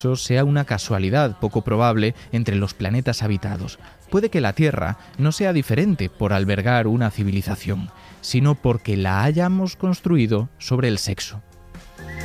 Eso sea una casualidad poco probable entre los planetas habitados. Puede que la Tierra no sea diferente por albergar una civilización, sino porque la hayamos construido sobre el sexo.